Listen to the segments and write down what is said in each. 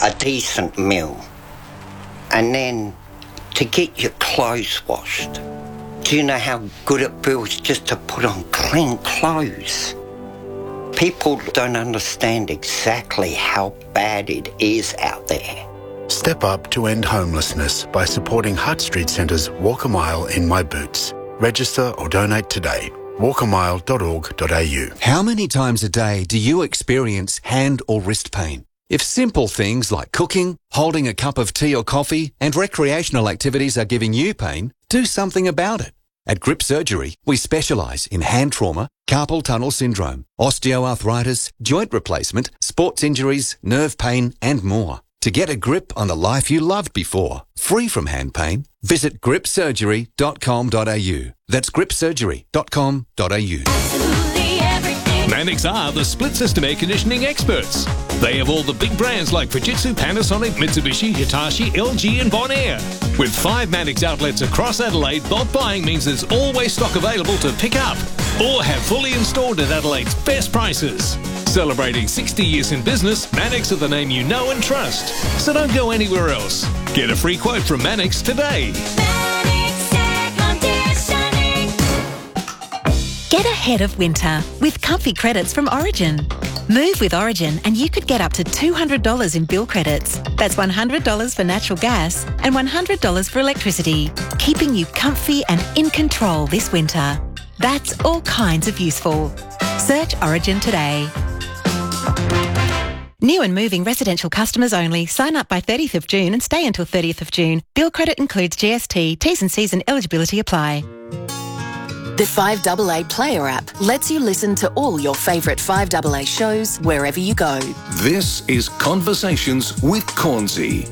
a decent meal, and then to get your clothes washed. Do you know how good it feels just to put on clean clothes? People don't understand exactly how bad it is out there. Step up to end homelessness by supporting Hutt Street Centre's Walk a Mile in My Boots. Register or donate today. walkamile.org.au. How many times a day do you experience hand or wrist pain? If simple things like cooking, holding a cup of tea or coffee, and recreational activities are giving you pain, do something about it. At Grip Surgery, we specialise in hand trauma, carpal tunnel syndrome, osteoarthritis, joint replacement, sports injuries, nerve pain, and more. To get a grip on the life you loved before, free from hand pain, visit gripsurgery.com.au. That's gripsurgery.com.au. Mannix are the split system air conditioning experts. They have all the big brands like Fujitsu, Panasonic, Mitsubishi, Hitachi, LG and Bonaire. With 5 Mannix outlets across Adelaide, bulk buying means there's always stock available to pick up or have fully installed at Adelaide's best prices. Celebrating 60 years in business, Mannix are the name you know and trust. So don't go anywhere else. Get a free quote from Mannix today. Get ahead of winter with comfy credits from Origin. Move with Origin and you could get up to $200 in bill credits. That's $100 for natural gas and $100 for electricity, keeping you comfy and in control this winter. That's all kinds of useful. Search Origin today. New and moving residential customers only. Sign up by 30th of June and stay until 30th of June. Bill credit includes GST. T's and C's and eligibility apply. The 5AA Player app lets you listen to all your favourite 5AA shows wherever you go. This is Conversations with Cornsey.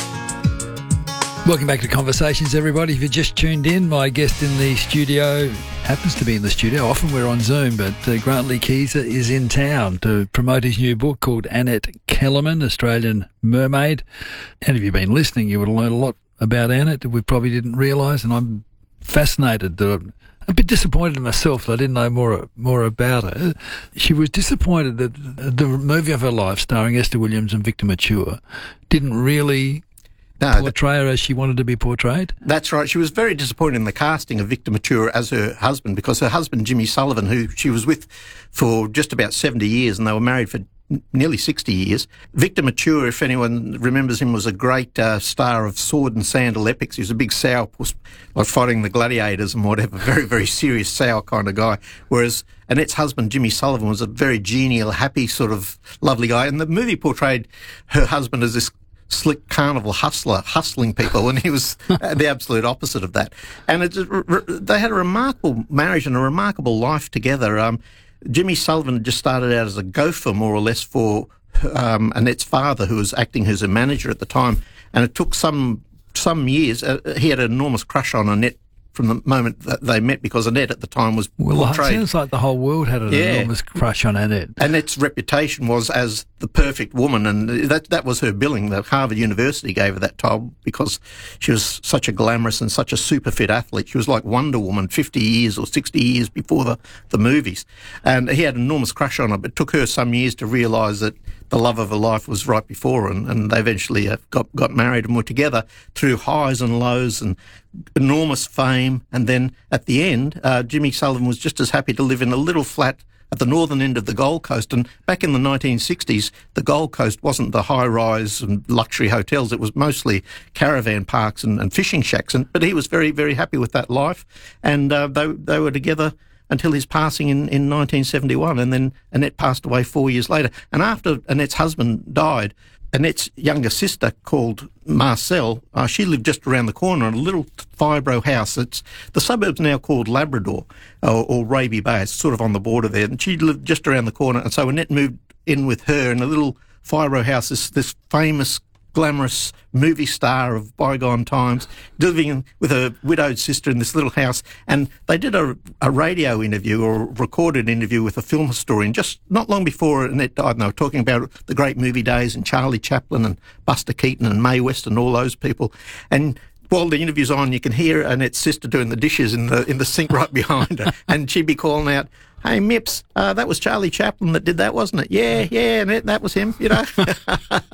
Welcome back to Conversations, everybody. If you just tuned in, my guest in the studio happens to be in the studio. Often we're on Zoom, but Grant Lee Keeser is in town to promote his new book called Annette Kellerman, Australian Mermaid. And if you've been listening, you would have learned a lot about Annette that we probably didn't realise, and I'm fascinated. A bit disappointed in myself that I didn't know more about her. She was disappointed that the movie of her life, starring Esther Williams and Victor Mature, didn't really portray her as she wanted to be portrayed. That's right. She was very disappointed in the casting of Victor Mature as her husband, because her husband, Jimmy Sullivan, who she was with for just about 70 years, and they were married for nearly 60 years. Victor Mature, if anyone remembers him, was a great star of sword and sandal epics. He was a big sourpuss, like fighting the gladiators and whatever, very, very serious sour kind of guy. Whereas Annette's husband, Jimmy Sullivan, was a very genial, happy, sort of lovely guy. And the movie portrayed her husband as this slick carnival hustler, hustling people, and he was the absolute opposite of that. And they had a remarkable marriage and a remarkable life together. Jimmy Sullivan had just started out as a gopher, more or less, for Annette's father, who was acting as a manager at the time. And it took some years. He had an enormous crush on Annette from the moment that they met, because Annette at the time was portrayed. It sounds like the whole world had an enormous crush on Annette. Annette's reputation was as the perfect woman, and that was her billing. The Harvard University gave her that title because she was such a glamorous and such a super fit athlete. She was like Wonder Woman 50 years or 60 years before the movies. And he had an enormous crush on her, but it took her some years to realise that the love of her life was right before her, and they eventually got married and were together through highs and lows and enormous fame. And then at the end, Jimmy Sullivan was just as happy to live in a little flat at the northern end of the Gold Coast. And back in the 1960s, the Gold Coast wasn't the high-rise and luxury hotels. It was mostly caravan parks and fishing shacks. But he was very, very happy with that life. And they were together until his passing in 1971, and then Annette passed away 4 years later. And after Annette's husband died, Annette's younger sister, called Marcelle, she lived just around the corner in a little fibro house. It's the suburb's now called Labrador or Raby Bay. It's sort of on the border there, and she lived just around the corner. And so Annette moved in with her in a little fibro house, this famous, glamorous movie star of bygone times, living with a widowed sister in this little house. And they did a radio interview, or a recorded interview, with a film historian just not long before Annette died. And they were talking about the great movie days and Charlie Chaplin and Buster Keaton and Mae West and all those people. And while the interview's on, you can hear Annette's sister doing the dishes in the sink right behind her, and she'd be calling out, "Hey, Mips, that was Charlie Chaplin that did that, wasn't it?" Yeah, Annette, that was him, you know.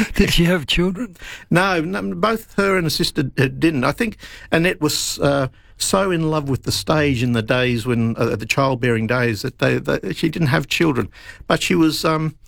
Did she have children? No, both her and her sister didn't. I think Annette was so in love with the stage in the days when the childbearing days that she didn't have children, but she was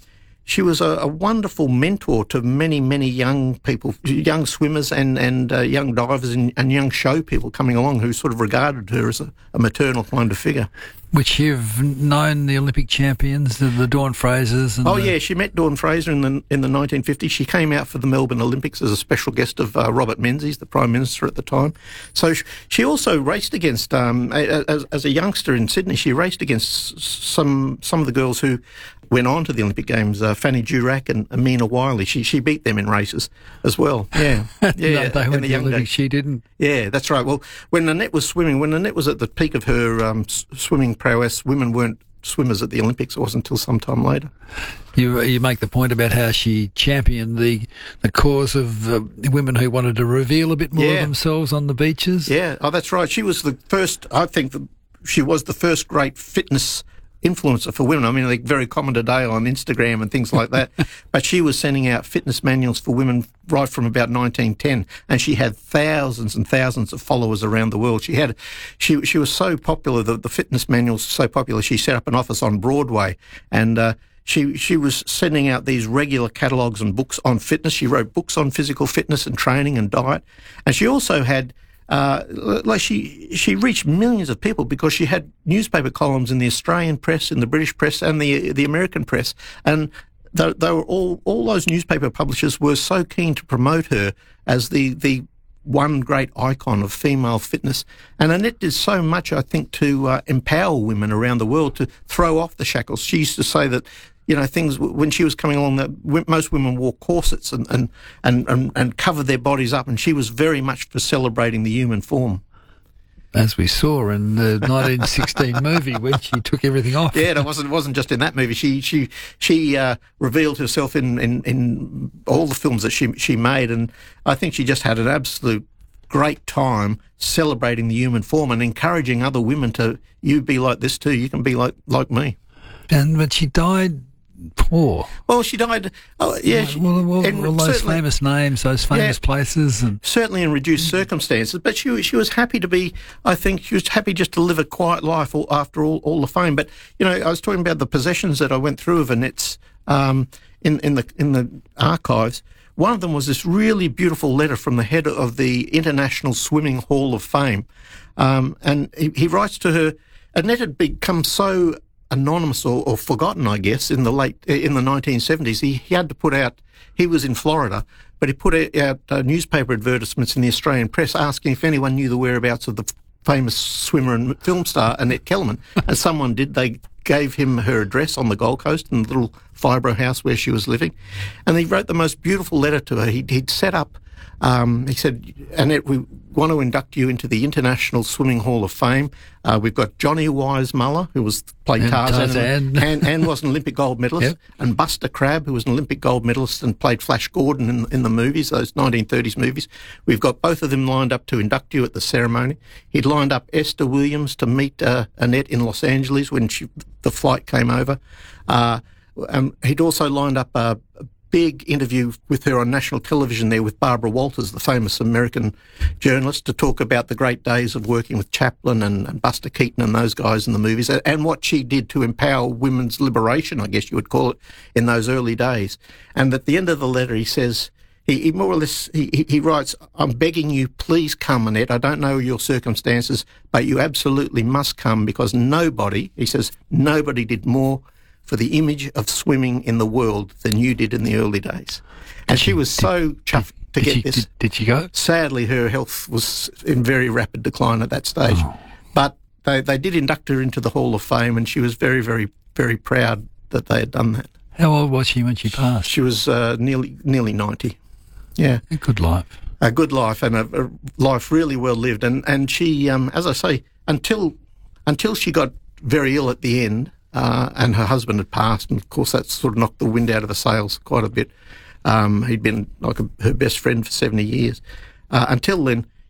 a wonderful mentor to many, many young people, young swimmers and young divers and young show people coming along who sort of regarded her as a maternal kind of figure. Which you've known the Olympic champions, the Dawn Frasers. And yeah, she met Dawn Fraser in the 1950s. She came out for the Melbourne Olympics as a special guest of Robert Menzies, the Prime Minister at the time. So she also raced against, as a youngster in Sydney, she raced against some of the girls who went on to the Olympic Games, Fanny Durack and Amina Wiley. She beat them in races as well. Yeah, yeah. No, they went to the Olympics. She didn't. Yeah, that's right. Well, when Annette was at the peak of her swimming prowess, women weren't swimmers at the Olympics. It wasn't until some time later. You make the point about how she championed the cause of women who wanted to reveal a bit more of themselves on the beaches. Yeah, that's right. She was the first. I think she was the first great fitness influencer for women. I mean, they're very common today on Instagram and things like that. But she was sending out fitness manuals for women right from about 1910, and she had thousands and thousands of followers around the world. She was so popular, the fitness manuals were so popular, she set up an office on Broadway, and she was sending out these regular catalogues and books on fitness. She wrote books on physical fitness and training and diet, and she also had she reached millions of people because she had newspaper columns in the Australian press, in the British press, and the American press, and they were all those newspaper publishers were so keen to promote her as the one great icon of female fitness. And Annette did so much, I think, to empower women around the world, to throw off the shackles. She used to say that, you know, things when she was coming along, that most women wore corsets and covered their bodies up, and she was very much for celebrating the human form. As we saw in the 1916 movie when she took everything off. Yeah, it wasn't just in that movie. She revealed herself in all the films that she made, and I think she just had an absolute great time celebrating the human form and encouraging other women to, you be like this too. You can be like me. But she died poor. Well, she died. Oh, yeah. All those famous names, those famous places, and certainly in reduced circumstances. But she was happy to be. I think she was happy just to live a quiet life after all the fame. But you know, I was talking about the possessions that I went through of Annette's in the archives. One of them was this really beautiful letter from the head of the International Swimming Hall of Fame, and he writes to her. Annette had become so anonymous or forgotten, I guess, in the 1970s. He had to put out, he was in Florida, but he put out newspaper advertisements in the Australian press asking if anyone knew the whereabouts of the famous swimmer and film star Annette Kellerman. And someone did. They gave him her address on the Gold Coast in the little fibro house where she was living. And he wrote the most beautiful letter to her. He'd set up, he said, Annette, we want to induct you into the International Swimming Hall of Fame. We've got Johnny Weissmuller, who played Tarzan and was an Olympic gold medalist, and Buster Crabbe, who was an Olympic gold medalist and played Flash Gordon in the movies, those 1930s movies. We've got both of them lined up to induct you at the ceremony. He'd lined up Esther Williams to meet Annette in Los Angeles when the flight came over. He'd also lined up a big interview with her on national television there with Barbara Walters, the famous American journalist, to talk about the great days of working with Chaplin and Buster Keaton and those guys in the movies, and what she did to empower women's liberation, I guess you would call it, in those early days. And at the end of the letter, he says, he more or less, he writes, I'm begging you, please come, Annette. I don't know your circumstances, but you absolutely must come, because nobody, he says, nobody did more for the image of swimming in the world than you did in the early days. And she was so chuffed to get this. Did she go? Sadly, her health was in very rapid decline at that stage. Oh. But they did induct her into the Hall of Fame, and she was very, very, very proud that they had done that. How old was she when she passed? She was nearly 90. Yeah. A good life. A good life, and a life really well lived. And she, as I say, until she got very ill at the end, and her husband had passed, and of course that sort of knocked the wind out of the sails quite a bit. He'd been like her best friend for 70 years. Until then,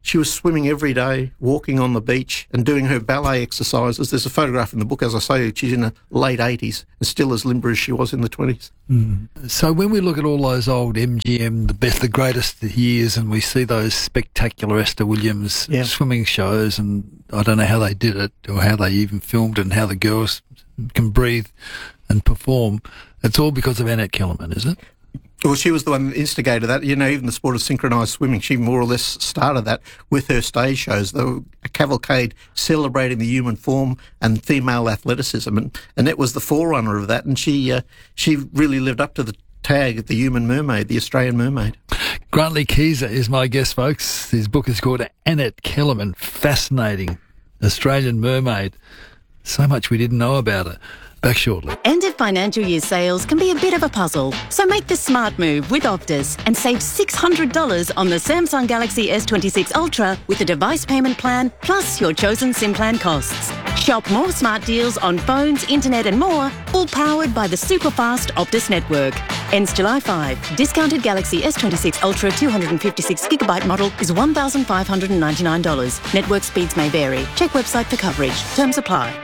she was swimming every day, walking on the beach and doing her ballet exercises. There's a photograph in the book, as I say, she's in her late 80s and still as limber as she was in the 20s. So when we look at all those old MGM, the greatest years, and we see those spectacular Esther Williams swimming shows, and I don't know how they did it or how they even filmed it and how the girls can breathe and perform, it's all because of Annette Kellerman, is it? Well, she was the one that instigated that. You know, even the sport of synchronised swimming, she more or less started that with her stage shows. They were a cavalcade celebrating the human form and female athleticism, and Annette was the forerunner of that, and she really lived up to the tag of the human mermaid, the Australian mermaid. Grant-Lee Keyser is my guest, folks. His book is called Annette Kellerman, fascinating Australian mermaid. So much we didn't know about her. Back shortly. End of financial year sales can be a bit of a puzzle, so make the smart move with Optus and save $600 on the Samsung Galaxy S26 Ultra with a device payment plan plus your chosen SIM plan costs. Shop more smart deals on phones, internet and more, all powered by the super-fast Optus network. Ends July 5. Discounted Galaxy S26 Ultra 256GB model is $1,599. Network speeds may vary. Check website for coverage. Terms apply.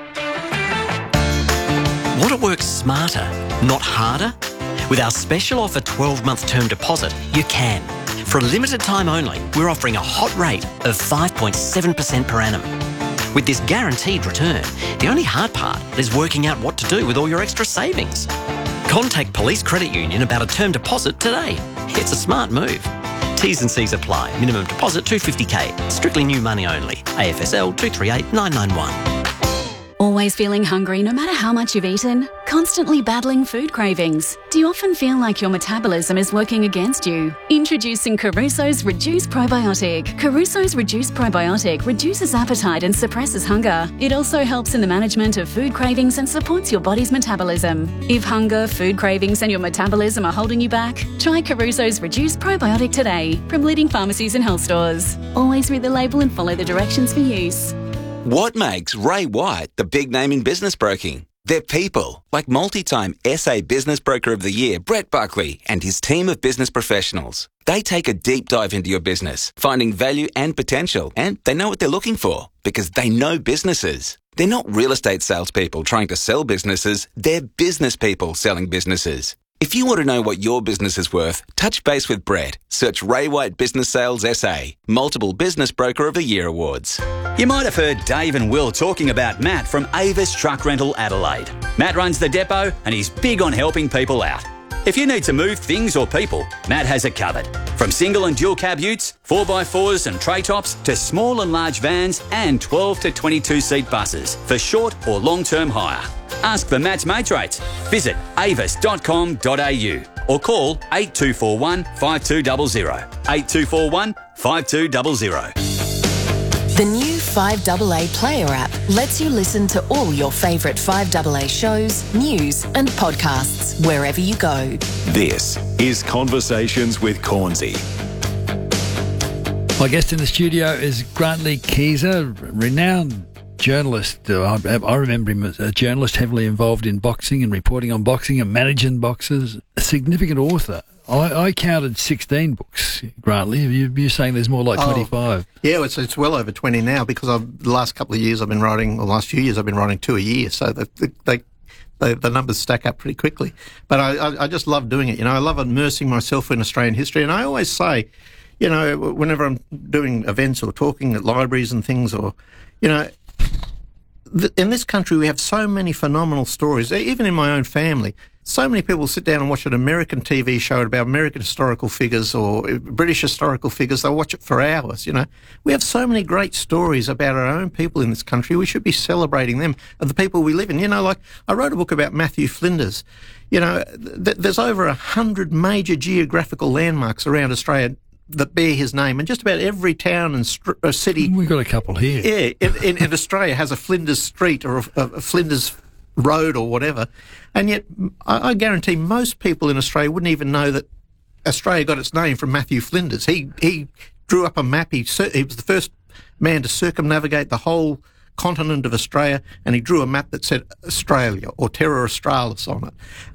Want to work smarter, not harder? With our special offer 12-month term deposit, you can. For a limited time only, we're offering a hot rate of 5.7% per annum. With this guaranteed return, the only hard part is working out what to do with all your extra savings. Contact Police Credit Union about a term deposit today. It's a smart move. T's and C's apply. Minimum deposit $250K. Strictly new money only. AFSL 238991. Always feeling hungry no matter how much you've eaten? Constantly battling food cravings? Do you often feel like your metabolism is working against you? Introducing Caruso's Reduce Probiotic. Caruso's Reduce Probiotic reduces appetite and suppresses hunger. It also helps in the management of food cravings and supports your body's metabolism. If hunger, food cravings and your metabolism are holding you back, try Caruso's Reduce Probiotic today from leading pharmacies and health stores. Always read the label and follow the directions for use. What makes Ray White the big name in business broking? They're people, like multi-time SA Business Broker of the Year, Brett Buckley, and his team of business professionals. They take a deep dive into your business, finding value and potential, and they know what they're looking for, because they know businesses. They're not real estate salespeople trying to sell businesses, they're business people selling businesses. If you want to know what your business is worth, touch base with Brett. Search Ray White Business Sales SA, multiple Business Broker of the Year awards. You might have heard Dave and Will talking about Matt from Avis Truck Rental Adelaide. Matt runs the depot and he's big on helping people out. If you need to move things or people, Matt has it covered. From single and dual cab utes, 4x4s and tray tops, to small and large vans and 12 to 22 seat buses for short or long-term hire. Ask for Matt's Mates rates. Visit avis.com.au or call 8241 5200. 8241 5200. The new 5AA Player app lets you listen to all your favourite 5AA shows, news and podcasts wherever you go. This is Conversations with Cornsey. My guest in the studio is Grant-Lee Keyser, renowned journalist. I remember him as a journalist heavily involved in boxing and reporting on boxing and managing boxers. A significant author. I counted 16 books, Grant-Lee. You're saying there's more like 25. Yeah, it's well over 20 now because the last couple of years I've been writing, or the last few years I've been writing 2 a year, so the numbers stack up pretty quickly. But I just love doing it. You know, I love immersing myself in Australian history, and I always say, you know, whenever I'm doing events or talking at libraries and things, or, you know, in this country we have so many phenomenal stories, even in my own family. So many people sit down and watch an American TV show about American historical figures or British historical figures. They'll watch it for hours, you know. We have so many great stories about our own people in this country. We should be celebrating them and the people we live in. You know, like I wrote a book about Matthew Flinders. You know, there's over 100 major geographical landmarks around Australia that bear his name, and just about every town and city. We've got a couple here. Yeah, in Australia has a Flinders Street or a Flinders Road or whatever, and yet I guarantee most people in Australia wouldn't even know that Australia got its name from Matthew Flinders. He drew up a map. He was the first man to circumnavigate the whole continent of Australia, and he drew a map that said Australia or Terra Australis on it. And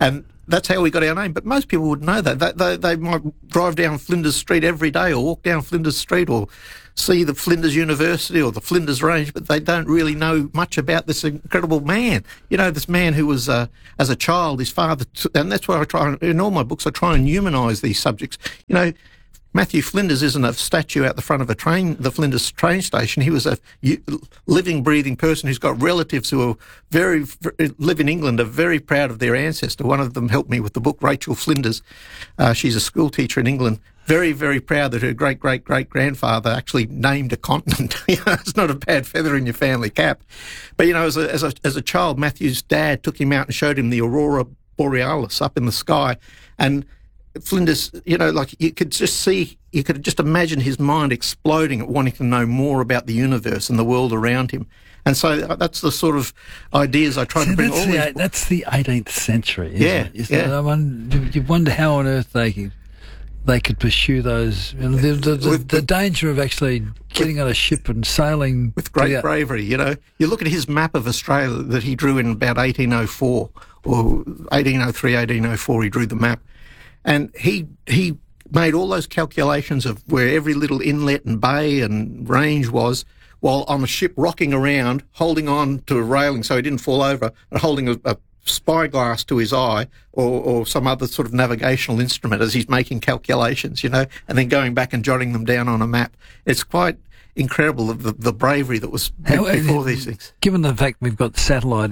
that's how we got our name. But most people wouldn't know that. They might drive down Flinders Street every day or walk down Flinders Street or see the Flinders University or the Flinders Range, but they don't really know much about this incredible man. You know, this man who was, as a child, his father, and that's why I try, in all my books, I try and humanise these subjects. You know, Matthew Flinders isn't a statue out the front of the Flinders train station. He was a living, breathing person who's got relatives who are live in England, are very proud of their ancestor. One of them helped me with the book, Rachel Flinders. She's a school teacher in England. Very, very proud that her great-great-great-grandfather actually named a continent. You know, it's not a bad feather in your family cap. But, you know, as a child, Matthew's dad took him out and showed him the Aurora Borealis up in the sky. And Flinders, you know, like you could just imagine his mind exploding at wanting to know more about the universe and the world around him. And so that's the sort of ideas I try to bring. That's the 18th century, isn't it? I mean, you wonder how on earth they could pursue those. You know, the danger of actually getting on a ship and sailing with great bravery. You know, you look at his map of Australia that he drew in about 1804 or 1803, 1804. He drew the map. And he made all those calculations of where every little inlet and bay and range was, while on a ship rocking around, holding on to a railing so he didn't fall over, and holding a spyglass to his eye or some other sort of navigational instrument as he's making calculations, you know, and then going back and jotting them down on a map. It's quite incredible the bravery that was before these things. Given the fact we've got satellite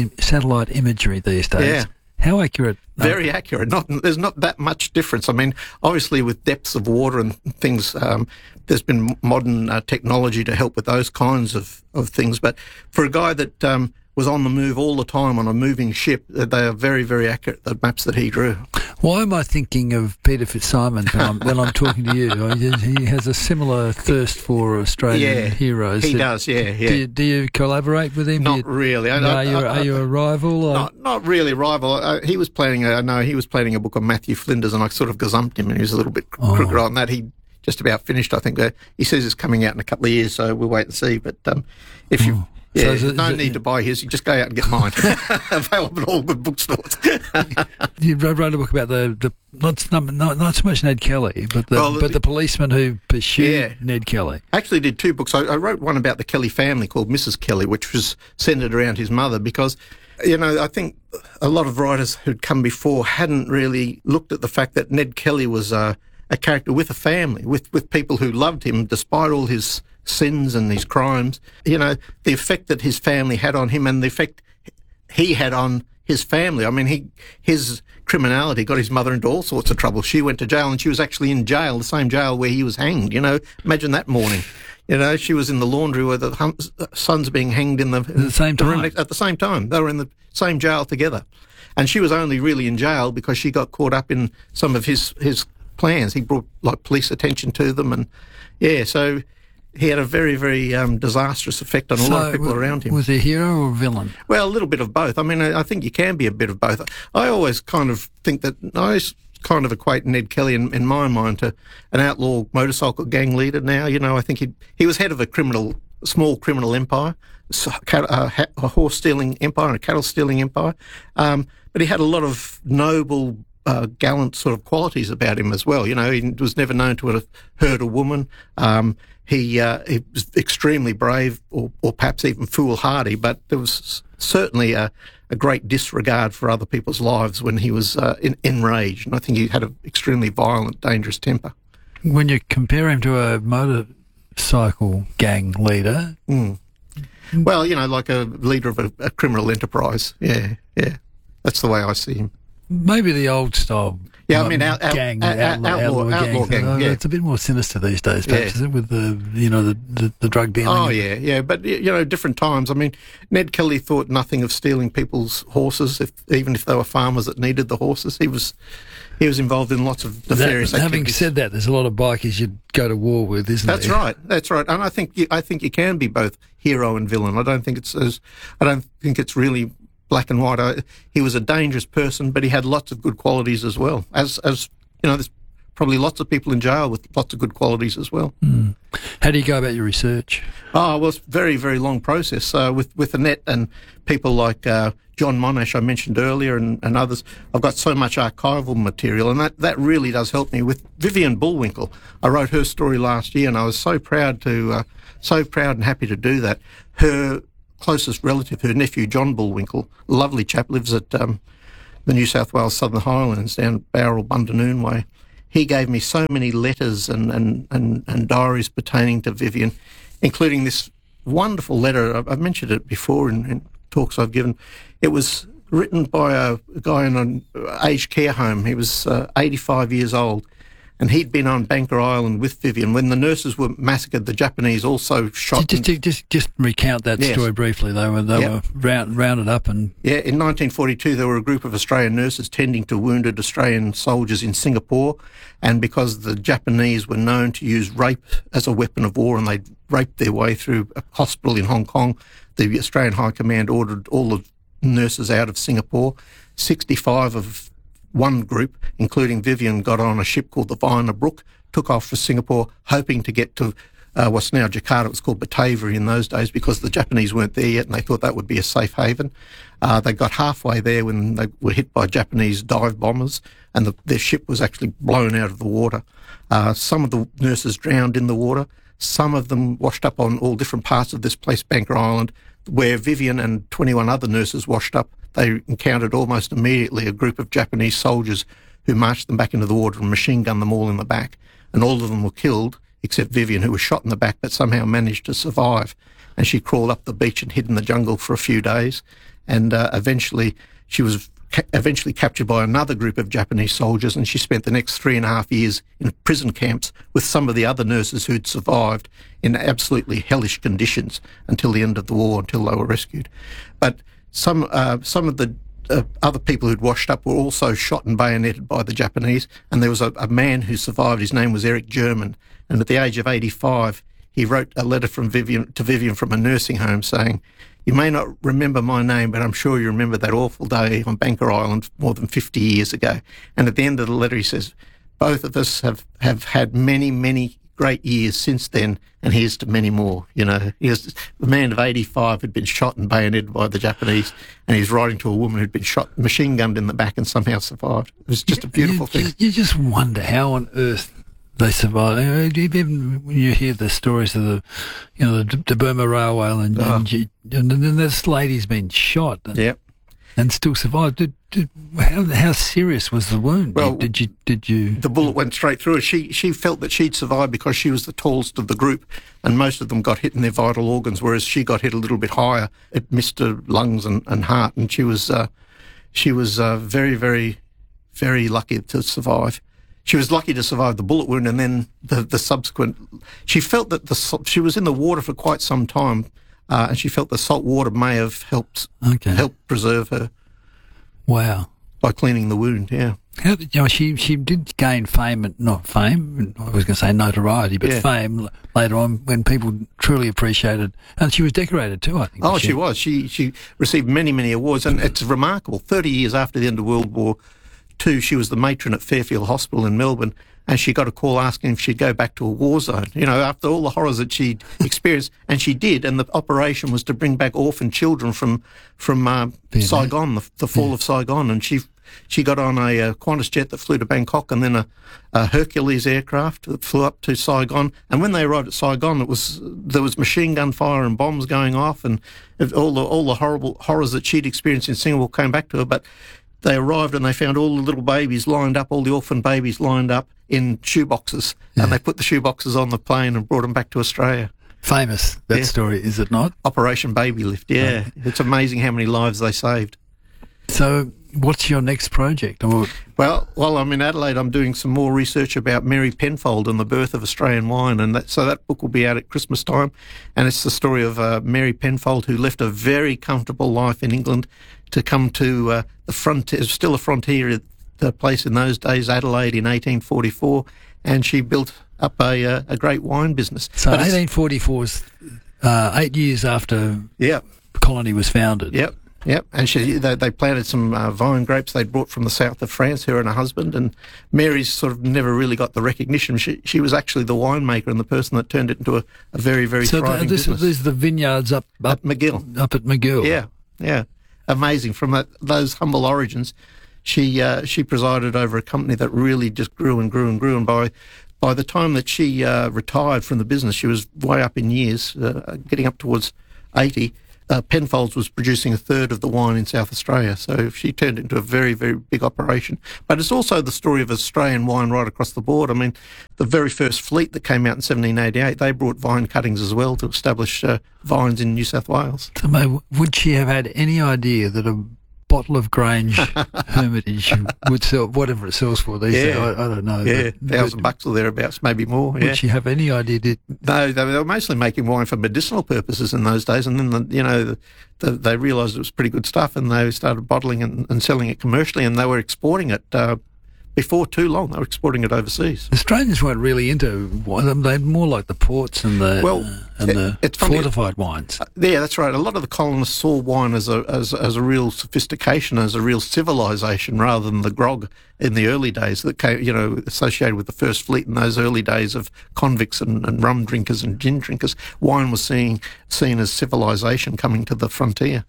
imagery these days. Yeah. How accurate? Very accurate. There's not that much difference. I mean, obviously with depths of water and things, there's been modern technology to help with those kinds of things. But for a guy that was on the move all the time on a moving ship, they are very, very accurate, the maps that he drew. Why am I thinking of Peter Fitzsimon when I'm talking to you? He has a similar thirst for Australian heroes. He does, yeah. Do you collaborate with him? Not really. Are you a rival? Or? Not really a rival. He was planning a book on Matthew Flinders, and I sort of gazumped him, and he was a little bit crooked on that. He just about finished, I think. He says it's coming out in a couple of years, so we'll wait and see. But if you... Yeah, so no need to buy his. You just go out and get mine. Available at all good bookstores. You wrote a book about the not so much Ned Kelly, but the policeman who pursued Ned Kelly. I actually did two books. I wrote one about the Kelly family called Mrs. Kelly, which was centred around his mother because, you know, I think a lot of writers who'd come before hadn't really looked at the fact that Ned Kelly was a character with a family, with people who loved him despite all his sins and his crimes. You know, the effect that his family had on him and the effect he had on his family. I mean, his criminality got his mother into all sorts of trouble. She went to jail, and she was actually in jail, the same jail where he was hanged. You know, imagine that morning. You know, she was in the laundry where the son's being hanged at the same time. At the same time. They were in the same jail together. And she was only really in jail because she got caught up in some of his plans. He brought, like, police attention to them. And, so... he had a very, very disastrous effect on a lot of people around him. Was he a hero or a villain? Well, a little bit of both. I mean, I think you can be a bit of both. I always kind of think that I kind of equate Ned Kelly in my mind to an outlaw motorcycle gang leader now. You know, I think he was head of a small criminal empire, a horse-stealing empire and a cattle-stealing empire. But he had a lot of noble, gallant sort of qualities about him as well. You know, he was never known to have hurt a woman. He was extremely brave or perhaps even foolhardy, but there was certainly a great disregard for other people's lives when he was enraged. And I think he had an extremely violent, dangerous temper. When you compare him to a motorcycle gang leader... Well, you know, like a leader of a criminal enterprise. Yeah. That's the way I see him. Maybe the old style. Yeah, I mean, outlaw gang. Yeah. It's a bit more sinister these days, perhaps, is it, with the drug dealing? Oh, yeah. But, you know, different times. I mean, Ned Kelly thought nothing of stealing people's horses, even if they were farmers that needed the horses. He was involved in lots of nefarious activities. Having said that, there's a lot of bikers you'd go to war with, isn't there? That's right. And I think you can be both hero and villain. I don't think it's really black and white. He was a dangerous person, but he had lots of good qualities as well. As you know, this probably lots of people in jail with lots of good qualities as well. Mm. How do you go about your research? Oh, well, it's a very, very long process. With Annette and people like John Monash I mentioned earlier and others, I've got so much archival material, and that really does help me. With Vivian Bullwinkle, I wrote her story last year, and I was so proud and happy to do that. Her closest relative, her nephew John Bullwinkle, a lovely chap, lives at the New South Wales Southern Highlands down Bowral Bundanoon way. He gave me so many letters and diaries pertaining to Vivian, including this wonderful letter. I've mentioned it before in talks I've given. It was written by a guy in an aged care home. He was 85 years old, and he'd been on Banker Island with Vivian. When the nurses were massacred, the Japanese also shot... Just recount that story briefly. They were rounded up and... Yeah, in 1942 there were a group of Australian nurses tending to wounded Australian soldiers in Singapore, and because the Japanese were known to use rape as a weapon of war, and they'd raped their way through a hospital in Hong Kong, the Australian High Command ordered all the nurses out of Singapore. 65 of one group, including Vivian, got on a ship called the Vienna Brook, took off for Singapore, hoping to get to what's now Jakarta. It was called Batavia in those days because the Japanese weren't there yet, and they thought that would be a safe haven. They got halfway there when they were hit by Japanese dive bombers, and their ship was actually blown out of the water. Some of the nurses drowned in the water. Some of them washed up on all different parts of this place, Banker Island, where Vivian and 21 other nurses washed up. They encountered almost immediately a group of Japanese soldiers who marched them back into the water and machine gunned them all in the back. And all of them were killed, except Vivian, who was shot in the back but somehow managed to survive. And she crawled up the beach and hid in the jungle for a few days. And eventually she was captured by another group of Japanese soldiers, and she spent the next 3.5 years in prison camps with some of the other nurses who'd survived in absolutely hellish conditions until the end of the war, until they were rescued. But some of the other people who'd washed up were also shot and bayoneted by the Japanese, and there was a man who survived. His name was Eric German, and at the age of 85, he wrote a letter to Vivian from a nursing home saying, "You may not remember my name, but I'm sure you remember that awful day on Banker Island more than 50 years ago." And at the end of the letter he says, "Both of us have had many, many great years since then, and here's to many more." You know, the man of 85 had been shot and bayoneted by the Japanese, and he's writing to a woman who'd been shot, machine gunned in the back, and somehow survived. It was just a beautiful thing. You just wonder how on earth they survive. Even when you hear the stories of the Burma Railway and then this lady's been shot and still survived. How serious was the wound? Well, did you? The bullet went straight through her. She felt that she'd survived because she was the tallest of the group, and most of them got hit in their vital organs, whereas she got hit a little bit higher. It missed her lungs and heart, and she was very, very, very lucky to survive. She was lucky to survive the bullet wound, and then the subsequent. She felt that she was in the water for quite some time, and she felt the salt water may have helped preserve her. Wow! By cleaning the wound, yeah. She did gain fame, not fame. I was going to say notoriety, but fame later on when people truly appreciated, and she was decorated too. I think. Oh, she was. She received many, many awards, and it's remarkable. 30 years after the end of World War II, she was the matron at Fairfield Hospital in Melbourne, and she got a call asking if she'd go back to a war zone, after all the horrors that she'd experienced, and she did, and the operation was to bring back orphan children from Saigon, the fall of Saigon, and she got on a Qantas jet that flew to Bangkok, and then a Hercules aircraft that flew up to Saigon, and when they arrived at Saigon, there was machine gun fire and bombs going off, and all the horrible horrors that she'd experienced in Singapore came back to her, but they arrived and they found all the little babies lined up, all the orphan babies lined up in shoeboxes, and they put the shoeboxes on the plane and brought them back to Australia. Famous, that story, is it not? Operation Baby Lift, yeah. It's amazing how many lives they saved. So what's your next project? Well, while I'm in Adelaide, I'm doing some more research about Mary Penfold and the birth of Australian wine, and so that book will be out at Christmas time, and it's the story of Mary Penfold, who left a very comfortable life in England to come to the frontier. It was still a frontier place in those days, Adelaide, in 1844, and she built up a great wine business. So 1844 is 8 years after the colony was founded. Yep. Yep, and they planted some vine grapes they'd brought from the south of France, her and her husband, and Mary's sort of never really got the recognition. She was actually the winemaker and the person that turned it into a very, very thriving business. So these are the vineyards up McGill. Up at McGill. Yeah. Amazing. From those humble origins, she presided over a company that really just grew and grew and grew, and by the time that she retired from the business, she was way up in years, getting up towards 80. Penfolds was producing a third of the wine in South Australia, so she turned it into a very, very big operation. But it's also the story of Australian wine right across the board. I mean, the very first fleet that came out in 1788, they brought vine cuttings as well to establish vines in New South Wales. So, would she have had any idea that a bottle of Grange Hermitage would sell whatever it sells for these days? I don't know. Yeah, $1,000 or thereabouts, maybe more. Would she have any idea? No, they were mostly making wine for medicinal purposes in those days, and then they realised it was pretty good stuff, and they started bottling and selling it commercially, and they were exporting it. Before too long, they were exporting it overseas. Australians weren't really into wine. They're more like the ports and the fortified wines. Yeah, that's right. A lot of the colonists saw wine as a real sophistication, as a real civilization, rather than the grog in the early days that came, associated with the first fleet in those early days of convicts and rum drinkers and gin drinkers. Wine was seen as civilization coming to the frontier.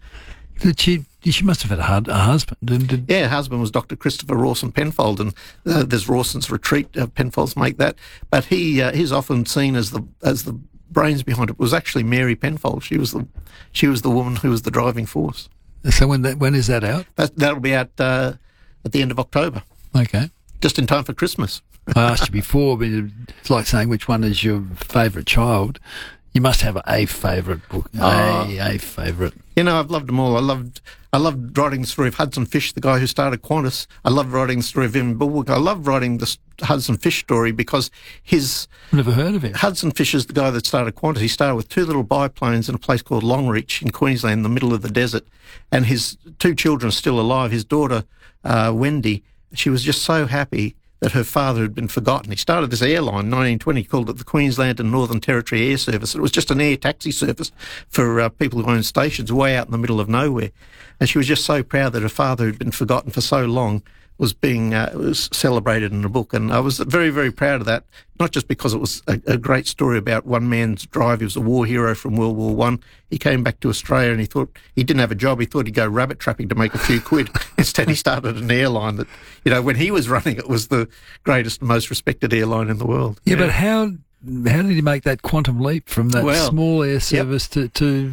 She must have had a husband. Yeah, her husband was Dr. Christopher Rawson Penfold, and there's Rawson's Retreat. Penfolds make that, but he's often seen as the brains behind it. Was actually Mary Penfold. She was the woman who was the driving force. So when is that out? That'll be out at the end of October. Okay, just in time for Christmas. I asked you before, but it's like saying which one is your favourite child. You must have a favourite book. A favourite. I've loved them all. I loved writing the story of Hudson Fysh, the guy who started Qantas. I loved writing the story of Evan Bulwark. I loved writing the Hudson Fysh story because never heard of him. Hudson Fysh is the guy that started Qantas. He started with 2 little biplanes in a place called Longreach in Queensland, in the middle of the desert. And his 2 children are still alive. His daughter, Wendy, she was just so happy that her father had been forgotten. He started this airline in 1920, called it the Queensland and Northern Territory Air Service. It was just an air taxi service for people who owned stations way out in the middle of nowhere. And she was just so proud that her father had been forgotten for so long was being was celebrated in the book. And I was very, very proud of that, not just because it was a great story about one man's drive. He was a war hero from World War One. He came back to Australia and he thought he didn't have a job. He thought he'd go rabbit trapping to make a few quid. Instead, he started an airline that, when he was running it, was the greatest, most respected airline in the world. Yeah, but how did he make that quantum leap from that small air service to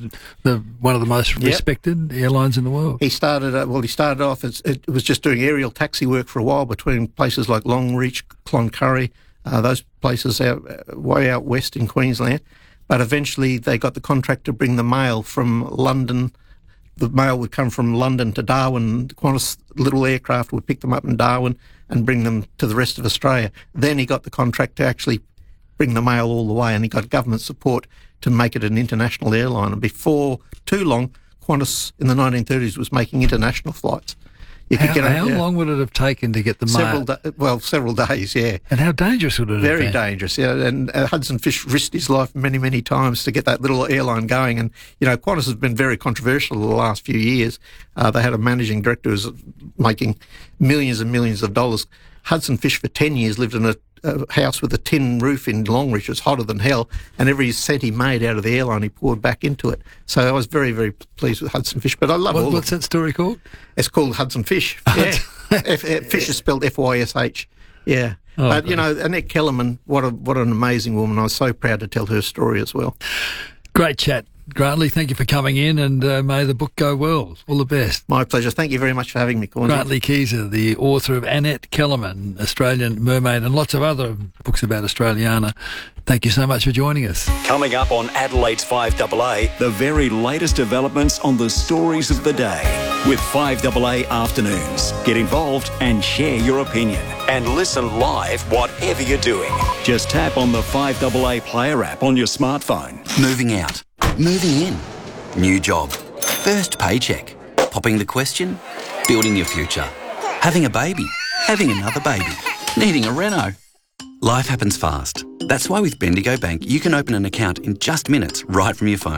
one of the most respected airlines in the world? He started off it was just doing aerial taxi work for a while between places like Longreach, Cloncurry, those places way out west in Queensland. But eventually they got the contract to bring the mail from London. The mail would come from London to Darwin. Qantas little aircraft would pick them up in Darwin and bring them to the rest of Australia. Then he got the contract to actually bring the mail all the way, and he got government support to make it an international airline. And before too long, Qantas in the 1930s was making international flights. How long would it have taken to get the mail? Several days, yeah. And how dangerous would it have been? Very dangerous, yeah. And Hudson Fysh risked his life many, many times to get that little airline going. And, Qantas has been very controversial the last few years. They had a managing director who was making millions and millions of dollars. Hudson Fysh for 10 years lived in a house with a tin roof in Longreach. It was hotter than hell, and every cent he made out of the airline he poured back into it. So I was very, very pleased with Hudson Fysh. But I love all. What's that story called? It's called Hudson Fysh. Yeah, Fish is spelled Fysh. Yeah, but Annette Kellerman, what an amazing woman. I was so proud to tell her story as well. Great chat, Grantley. Thank you for coming in, and may the book go well. All the best. My pleasure. Thank you very much for having me, Corny. Grantley Keyser, the author of Annette Kellerman, Australian Mermaid, and lots of other books about Australiana. Thank you so much for joining us. Coming up on Adelaide's 5AA, the very latest developments on the stories of the day with 5AA Afternoons. Get involved and share your opinion. And listen live whatever you're doing. Just tap on the 5AA Player app on your smartphone. Moving out. Moving in. New job. First paycheck. Popping the question. Building your future. Having a baby. Having another baby. Needing a reno. Life happens fast. That's why with Bendigo Bank, you can open an account in just minutes right from your phone.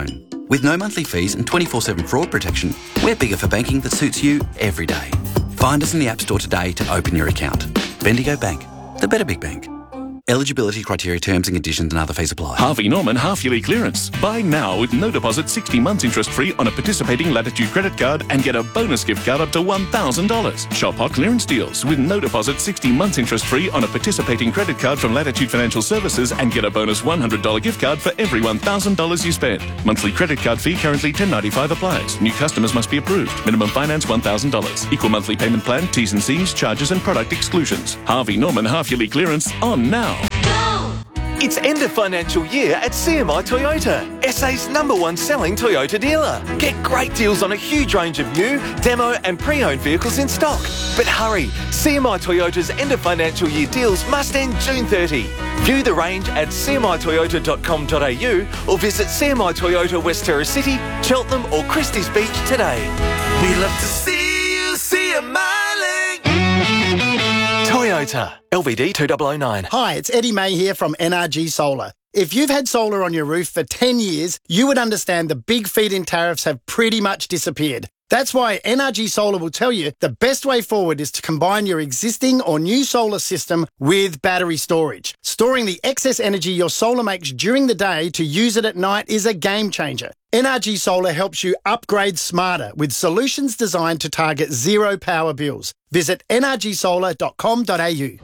With no monthly fees and 24/7 fraud protection, we're bigger for banking that suits you every day. Find us in the App Store today to open your account. Bendigo Bank, the better big bank. Eligibility criteria, terms and conditions and other fees apply. Harvey Norman half-yearly clearance. Buy now with no deposit, 60 months interest-free on a participating Latitude credit card and get a bonus gift card up to $1,000. Shop hot clearance deals with no deposit, 60 months interest-free on a participating credit card from Latitude Financial Services and get a bonus $100 gift card for every $1,000 you spend. Monthly credit card fee currently $10.95 applies. New customers must be approved. Minimum finance $1,000. Equal monthly payment plan, T's and C's, charges and product exclusions. Harvey Norman half-yearly clearance on now. It's end of financial year at CMI Toyota, SA's #1 selling Toyota dealer. Get great deals on a huge range of new, demo and pre-owned vehicles in stock. But hurry, CMI Toyota's end of financial year deals must end June 30. View the range at cmitoyota.com.au or visit CMI Toyota West Terrace City, Cheltenham or Christie's Beach today. We love to see you CMI-ling. Toyota, LVD 2009. Hi, it's Eddie May here from NRG Solar. If you've had solar on your roof for 10 years, you would understand the big feed-in tariffs have pretty much disappeared. That's why NRG Solar will tell you the best way forward is to combine your existing or new solar system with battery storage. Storing the excess energy your solar makes during the day to use it at night is a game changer. NRG Solar helps you upgrade smarter with solutions designed to target zero power bills. Visit nrgsolar.com.au.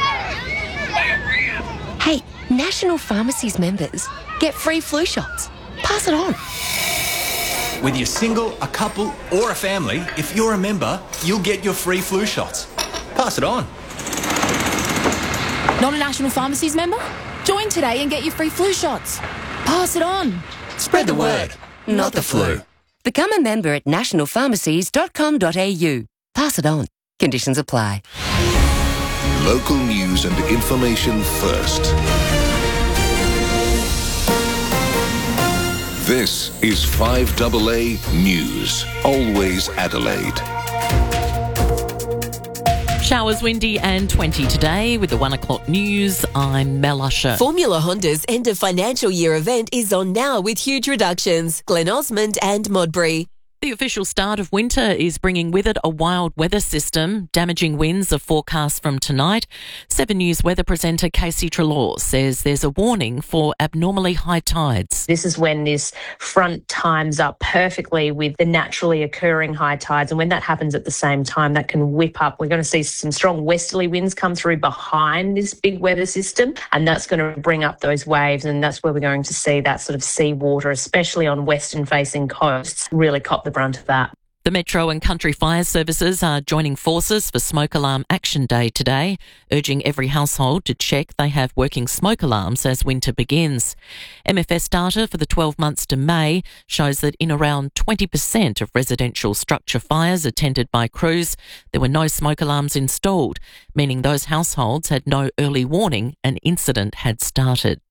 Hey, National Pharmacies members get free flu shots. Pass it on. Whether you're single, a couple or a family, if you're a member, you'll get your free flu shots. Pass it on. Not a National Pharmacies member? Join today and get your free flu shots. Pass it on. Spread the word, not the flu. Become a member at nationalpharmacies.com.au. Pass it on. Conditions apply. Local news and information first. This is 5AA News. Always Adelaide. Showers, windy and 20 today with the 1 o'clock news. I'm Mel Usher. Formula Honda's end of financial year event is on now with huge reductions. Glen Osmond and Modbury. The official start of winter is bringing with it a wild weather system. Damaging winds are forecast from tonight. 7 News weather presenter Casey Treloar says there's a warning for abnormally high tides. This is when this front times up perfectly with the naturally occurring high tides. And when that happens at the same time, that can whip up. We're going to see some strong westerly winds come through behind this big weather system, and that's going to bring up those waves. And that's where we're going to see that sort of sea water, especially on western facing coasts, really cop the brunt of that. The Metro and Country Fire Services are joining forces for Smoke Alarm Action Day today, urging every household to check they have working smoke alarms as winter begins. MFS data for the 12 months to May shows that in around 20% of residential structure fires attended by crews, there were no smoke alarms installed, meaning those households had no early warning an incident had started.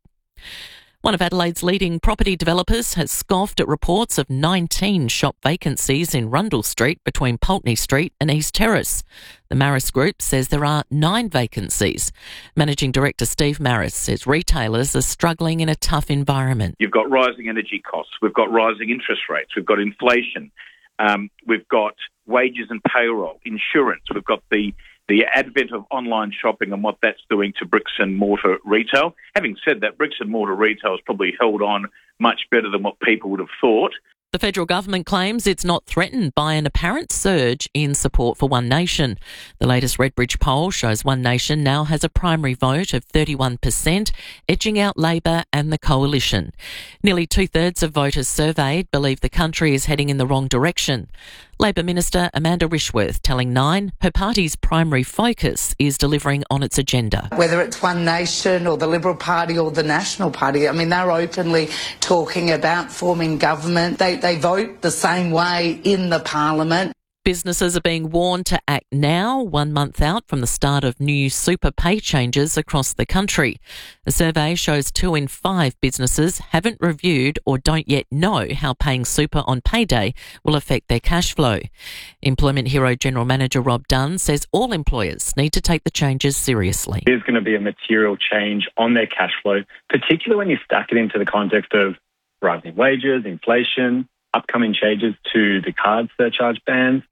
One of Adelaide's leading property developers has scoffed at reports of 19 shop vacancies in Rundle Street between Pulteney Street and East Terrace. The Maris Group says there are 9 vacancies. Managing Director Steve Maris says retailers are struggling in a tough environment. You've got rising energy costs, we've got rising interest rates, we've got inflation, we've got wages and payroll, insurance, we've got the advent of online shopping and what that's doing to bricks and mortar retail. Having said that, bricks and mortar retail has probably held on much better than what people would have thought. The federal government claims it's not threatened by an apparent surge in support for One Nation. The latest Redbridge poll shows One Nation now has a primary vote of 31%, edging out Labor and the Coalition. Nearly 2/3 of voters surveyed believe the country is heading in the wrong direction. Labor Minister Amanda Rishworth telling Nine her party's primary focus is delivering on its agenda. Whether it's One Nation or the Liberal Party or the National Party, I mean, they're openly talking about forming government. They vote the same way in the Parliament. Businesses are being warned to act now, 1 month out from the start of new super pay changes across the country. The survey shows 2 in 5 businesses haven't reviewed or don't yet know how paying super on payday will affect their cash flow. Employment Hero General Manager Rob Dunn says all employers need to take the changes seriously. There's going to be a material change on their cash flow, particularly when you stack it into the context of rising wages, inflation, upcoming changes to the card surcharge bans.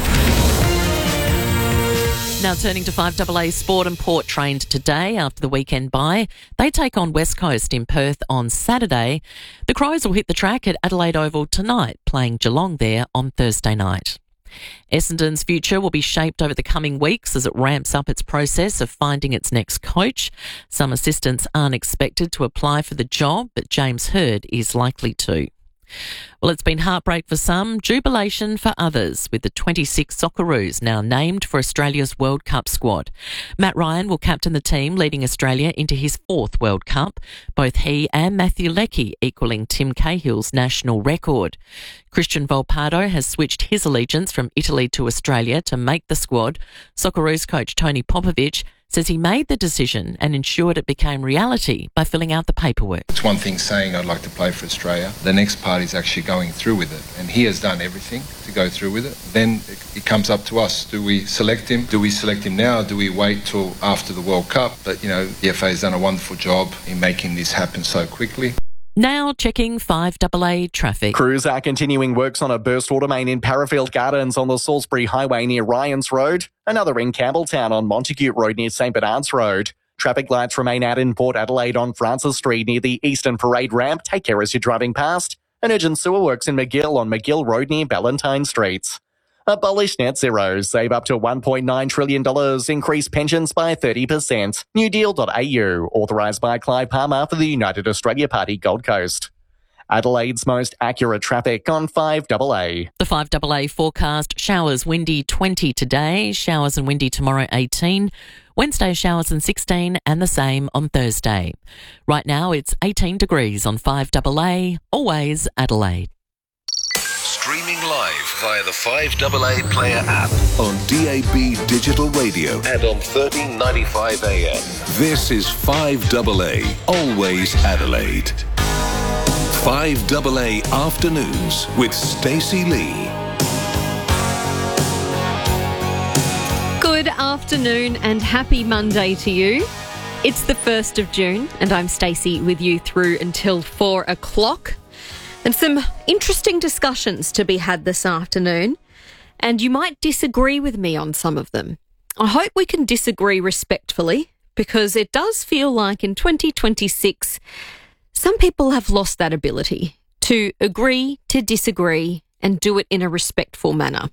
Now turning to 5AA Sport and Port trained today after the weekend bye. They take on West Coast in Perth on Saturday. The Crows will hit the track at Adelaide Oval tonight, playing Geelong there on Thursday night. Essendon's future will be shaped over the coming weeks as it ramps up its process of finding its next coach. Some assistants aren't expected to apply for the job, but James Hird is likely to. Well, it's been heartbreak for some, jubilation for others, with the 26 Socceroos now named for Australia's World Cup squad. Matt Ryan will captain the team, leading Australia into his 4th World Cup, both he and Matthew Leckie equalling Tim Cahill's national record. Christian Volpato has switched his allegiance from Italy to Australia to make the squad. Socceroos coach Tony Popovic says he made the decision and ensured it became reality by filling out the paperwork. It's one thing saying I'd like to play for Australia. The next part is actually going through with it. And he has done everything to go through with it. Then it comes up to us. Do we select him? Do we select him now? Do we wait till after the World Cup? But, the FA has done a wonderful job in making this happen so quickly. Now checking 5AA traffic. Crews are continuing works on a burst water main in Parafield Gardens on the Salisbury Highway near Ryans Road, another in Campbelltown on Montague Road near St Bernard's Road. Traffic lights remain out in Port Adelaide on Francis Street near the Eastern Parade ramp. Take care as you're driving past. And urgent sewer works in McGill on McGill Road near Ballantyne Street. Abolish net zero, save up to $1.9 trillion, increase pensions by 30%. Newdeal.au, authorised by Clive Palmer for the United Australia Party Gold Coast. Adelaide's most accurate traffic on 5AA. The 5AA forecast, showers windy 20 today, showers and windy tomorrow 18. Wednesday showers and 16 and the same on Thursday. Right now it's 18 degrees on 5AA, always Adelaide. Streaming live via the 5AA Player app on DAB Digital Radio and on 1395 AM. This is 5AA, always Adelaide. 5AA Afternoons with Stacey Lee. Good afternoon and happy Monday to you. It's the 1st of June and I'm Stacey with you through until 4 o'clock. And some interesting discussions to be had this afternoon, and you might disagree with me on some of them. I hope we can disagree respectfully, because it does feel like in 2026, some people have lost that ability to agree, to disagree, and do it in a respectful manner.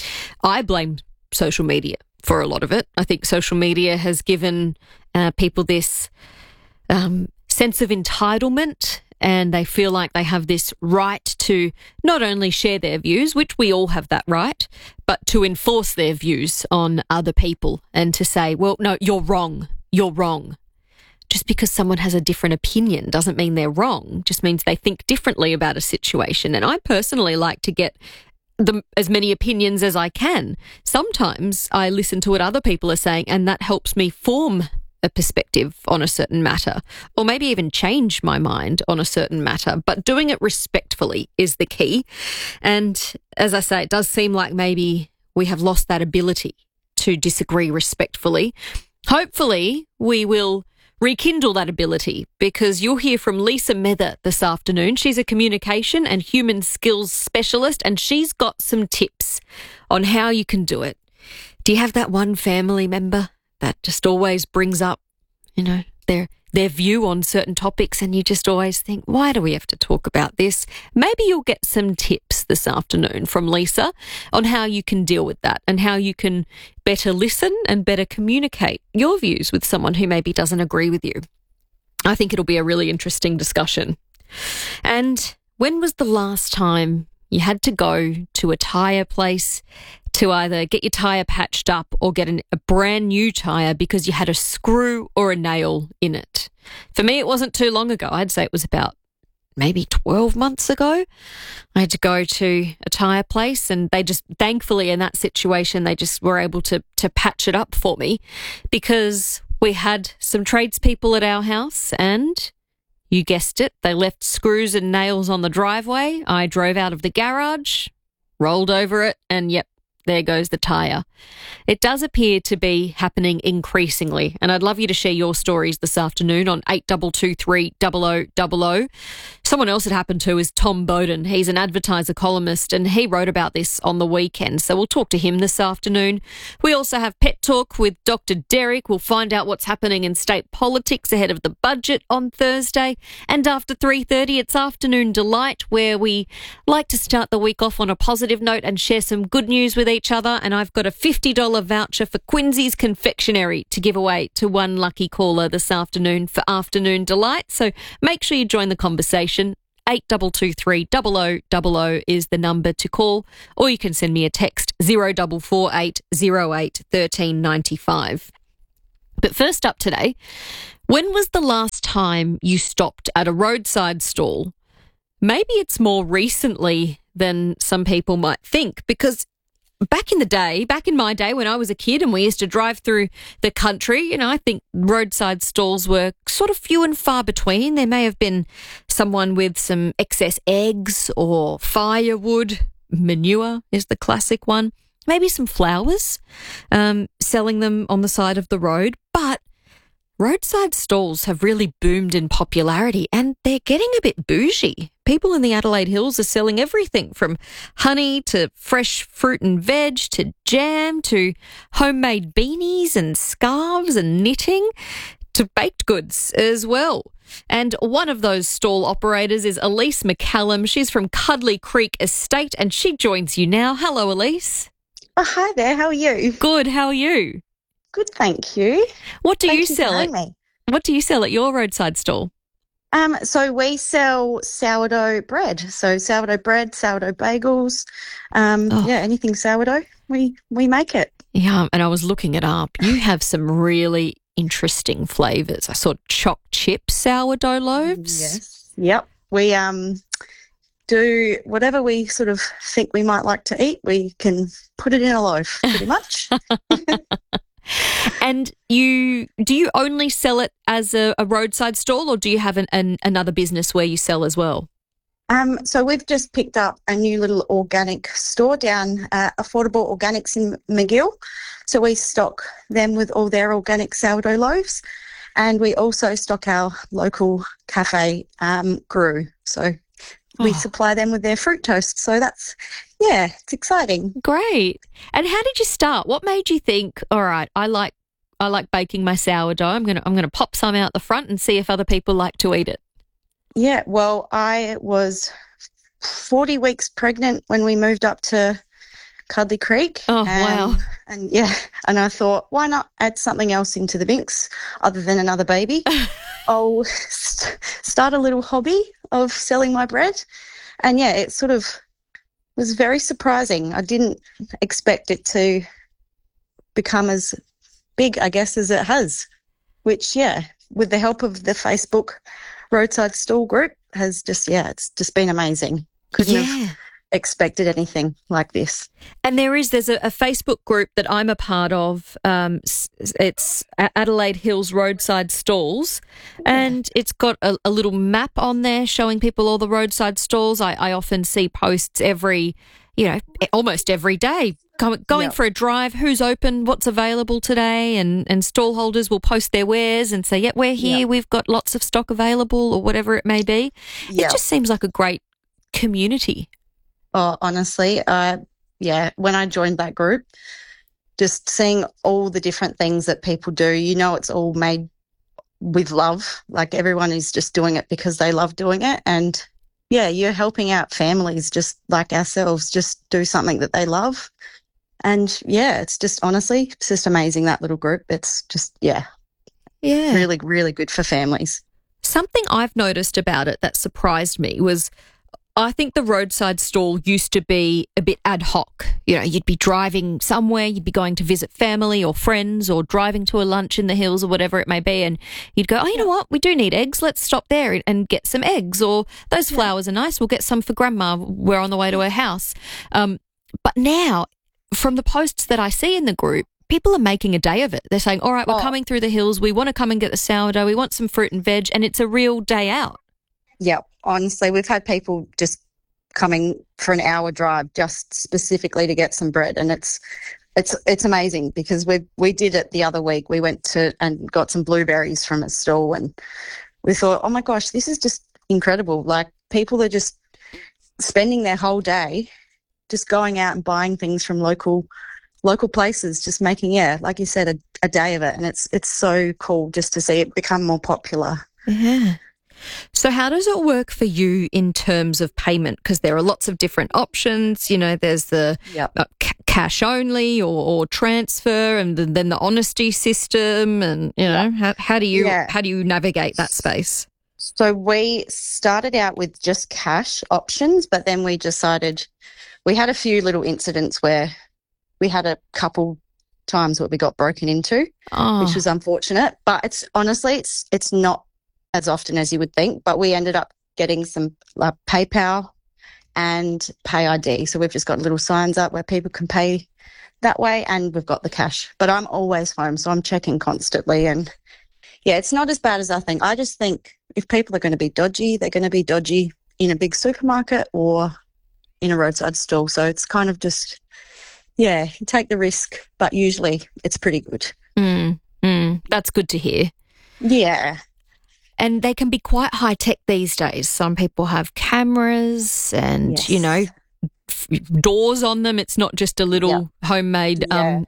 I blame social media for a lot of it. I think social media has given people this sense of entitlement, and they feel like they have this right to not only share their views, which we all have that right, but to enforce their views on other people and to say, well, no, you're wrong. You're wrong. Just because someone has a different opinion doesn't mean they're wrong, just means they think differently about a situation. And I personally like to get as many opinions as I can. Sometimes I listen to what other people are saying and that helps me form a perspective on a certain matter, or maybe even change my mind on a certain matter. But doing it respectfully is the key. And as I say, it does seem like maybe we have lost that ability to disagree respectfully. Hopefully, we will rekindle that ability, because you'll hear from Lisa Mether this afternoon. She's a communication and human skills specialist, and she's got some tips on how you can do it. Do you have that one family member that just always brings up, their view on certain topics, and you just always think, why do we have to talk about this? Maybe you'll get some tips this afternoon from Lisa on how you can deal with that and how you can better listen and better communicate your views with someone who maybe doesn't agree with you. I think it'll be a really interesting discussion. And when was the last time you had to go to a tyre place to either get your tyre patched up or get a brand new tyre because you had a screw or a nail in it? For me, it wasn't too long ago. I'd say it was about maybe 12 months ago. I had to go to a tyre place, and they just, thankfully in that situation, they just were able to patch it up for me, because we had some tradespeople at our house and, you guessed it, they left screws and nails on the driveway. I drove out of the garage, rolled over it, and yep, there goes the tyre. It does appear to be happening increasingly, and I'd love you to share your stories this afternoon on 8223 0000. Someone else it happened to is Tom Bowden. He's an advertiser columnist, and he wrote about this on the weekend, so we'll talk to him this afternoon. We also have Pet Talk with Dr. Derek. We'll find out what's happening in state politics ahead of the budget on Thursday. And after 3:30, it's Afternoon Delight, where we like to start the week off on a positive note and share some good news with each other. And I've got a $50 voucher for Quincy's Confectionery to give away to one lucky caller this afternoon for Afternoon Delight. So make sure you join the conversation. 8223 0000 is the number to call, or you can send me a text 0448 08 1395. But first up today, when was the last time you stopped at a roadside stall? Maybe it's more recently than some people might think, because back in my day when I was a kid and we used to drive through the country, I think roadside stalls were sort of few and far between. There may have been someone with some excess eggs or firewood. Manure is the classic one. Maybe some flowers, selling them on the side of the road. But roadside stalls have really boomed in popularity, and they're getting a bit bougie. People in the Adelaide Hills are selling everything from honey to fresh fruit and veg to jam to homemade beanies and scarves and knitting to baked goods as well. And one of those stall operators is Elise McCallum. She's from Cuddly Creek Estate, and she joins you now. Hello, Elise. Oh, hi there. How are you? Good. How are you? Good, thank you. What do Thank you you sell? for having me. What do you sell at your roadside stall? So we sell sourdough bread. So sourdough bread, sourdough bagels, anything sourdough, we make it. Yeah, and I was looking it up. You have some really interesting flavours. I saw choc chip sourdough loaves. Yes. Yep. We do whatever we sort of think we might like to eat. We can put it in a loaf, pretty much. And do you only sell it as a roadside stall, or do you have another business where you sell as well? So we've just picked up a new little organic store down Affordable Organics in McGill. So we stock them with all their organic sourdough loaves, and we also stock our local cafe, Grew. So we supply them with their fruit toast. So that's, it's exciting. Great. And how did you start? What made you think, all right, I like baking my sourdough. I'm gonna pop some out the front and see if other people like to eat it. Yeah, well, I was 40 weeks pregnant when we moved up to Cuddly Creek. Oh, wow. And I thought, why not add something else into the mix other than another baby? I'll start a little hobby of selling my bread. And it sort of was very surprising. I didn't expect it to become as big, I guess, as it has, which, with the help of the Facebook Roadside Stall group has it's just been amazing. Couldn't have expected anything like this. And there's a Facebook group that I'm a part of. It's Adelaide Hills Roadside Stalls, and it's got a little map on there showing people all the roadside stalls. I often see posts almost every day. Going for a drive, who's open, what's available today, and stall holders will post their wares and say, we're here, we've got lots of stock available, or whatever it may be. It just seems like a great community. Oh, honestly, when I joined that group, just seeing all the different things that people do, it's all made with love. Like, everyone is just doing it because they love doing it. And, you're helping out families just like ourselves, just do something that they love. And, it's just, honestly, it's just amazing, that little group. It's just, really, really good for families. Something I've noticed about it that surprised me was, I think the roadside stall used to be a bit ad hoc. You'd be driving somewhere, you'd be going to visit family or friends, or driving to a lunch in the hills or whatever it may be, and you'd go, you know what, we do need eggs, let's stop there and get some eggs, or those flowers are nice, we'll get some for Grandma, we're on the way to her house. But now, from the posts that I see in the group, people are making a day of it. They're saying, all right, we're coming through the hills, we want to come and get the sourdough, we want some fruit and veg, and it's a real day out. Yeah, honestly, we've had people just coming for an hour drive just specifically to get some bread. And it's amazing because we did it the other week. We went to and got some blueberries from a stall, and we thought, oh my gosh, this is just incredible. Like, people are just spending their whole day just going out and buying things from local places, just making, like you said, a day of it. And it's so cool just to see it become more popular. Yeah. So how does it work for you in terms of payment? Because there are lots of different options. You know, there's the cash only or transfer, and then the honesty system, and you know, how do you navigate that space? So we started out with just cash options, but then we decided we had a few little incidents where we had a couple times where we got broken into, which was unfortunate. But it's not as often as you would think. But we ended up getting some PayPal and Pay ID. So we've just got little signs up where people can pay that way, and we've got the cash. But I'm always home, so I'm checking constantly. And, yeah, it's not as bad as I think. I just think if people are going to be dodgy, they're going to be dodgy in a big supermarket or in a roadside stall. So it's kind of just, you take the risk, but usually it's pretty good. That's good to hear. Yeah. And they can be quite high-tech these days. Some people have cameras and, you know, doors on them. It's not just a little homemade,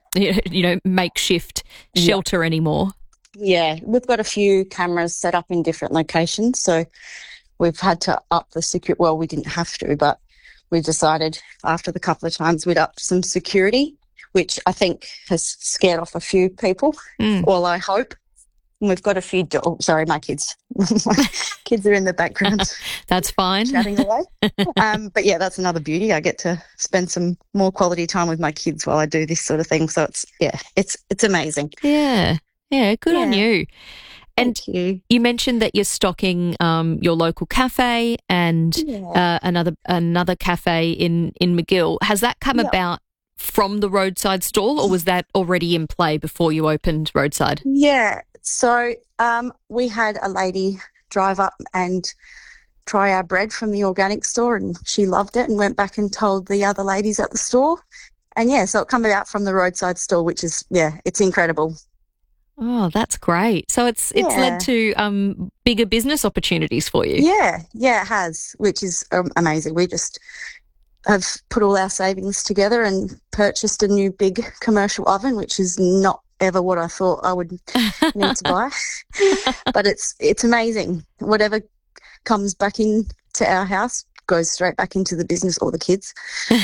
makeshift shelter anymore. Yeah, we've got a few cameras set up in different locations. So we've had to up the security. Well, we didn't have to, but we decided after the couple of times we'd up some security, which I think has scared off a few people. Well, I hope. And we've got a few sorry, my kids. My kids are in the background. That's fine. Chatting away. But, yeah, that's another beauty. I get to spend some more quality time with my kids while I do this sort of thing. So, it's amazing. Yeah. Yeah, good on you. And you mentioned that you're stocking your local cafe and another cafe in McGill. Has that come about from the roadside stall, or was that already in play before you opened roadside? Yeah. So we had a lady drive up and try our bread from the organic store, and she loved it and went back and told the other ladies at the store. And, so it came out from the roadside store, which is, it's incredible. Oh, that's great. So it's led to bigger business opportunities for you. Yeah, it has, which is amazing. We just have put all our savings together and purchased a new big commercial oven, which is not ever what I thought I would need to buy. But it's amazing. Whatever comes back into our house goes straight back into the business or the kids.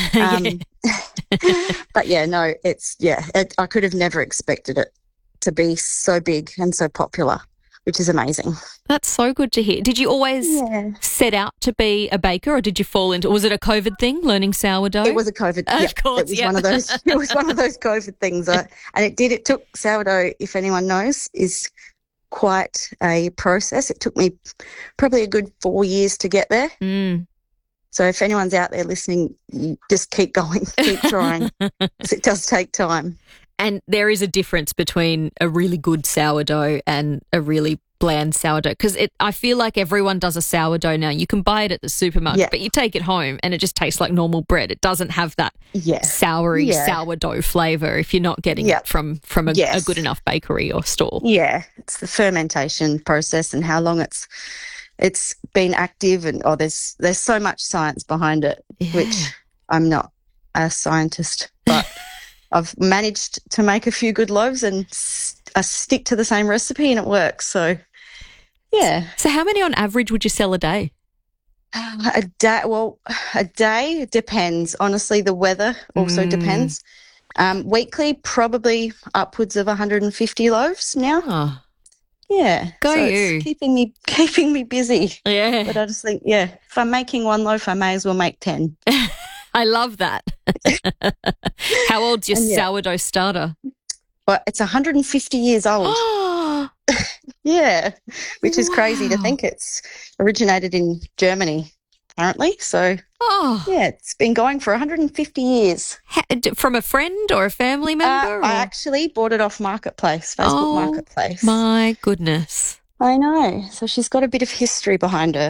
But, I could have never expected it to be so big and so popular, which is amazing. That's so good to hear. Did you always set out to be a baker, or did you fall into? Was it a COVID thing, learning sourdough? It was a COVID. Of course, it was one of those. It was one of those COVID things, and it took sourdough. If anyone knows, is quite a process. It took me probably a good 4 years to get there. So if anyone's out there listening, just keep going, keep trying. It does take time. And there is a difference between a really good sourdough and a really bland sourdough, because I feel like everyone does a sourdough now. You can buy it at the supermarket, but you take it home and it just tastes like normal bread. It doesn't have that soury sourdough flavour if you're not getting it from a good enough bakery or store. Yeah, it's the fermentation process and how long it's been active, and there's so much science behind it, which I'm not a scientist, but I've managed to make a few good loaves and I stick to the same recipe and it works. So, So how many on average would you sell a day? A day depends. Honestly, the weather also depends. Weekly, probably upwards of 150 loaves now. Oh. Yeah. It's keeping me busy. Yeah. But I just think, if I'm making one loaf, I may as well make 10. I love that. How old's your sourdough starter? Well, it's 150 years old. Yeah, which is crazy to think. It's originated in Germany, apparently. So, it's been going for 150 years. From a friend or a family member? I actually bought it off Marketplace, Facebook Marketplace. My goodness. I know. So she's got a bit of history behind her.